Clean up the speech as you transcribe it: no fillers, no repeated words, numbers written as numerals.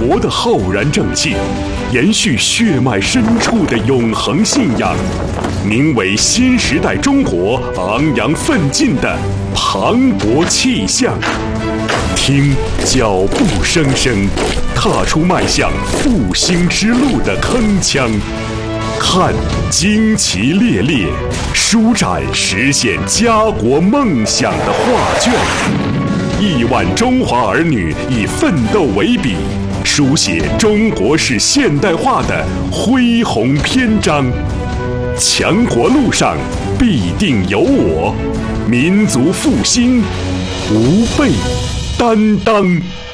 活得浩然正气，延续血脉深处的永恒信仰，名为新时代中国昂扬奋进的磅礴气象。听脚步声声，踏出迈向复兴之路的铿锵；看旌旗猎猎，舒展实现家国梦想的画卷。亿万中华儿女以奋斗为笔，书写中国式现代化的恢宏篇章。强国路上必定有我，民族复兴无备担当。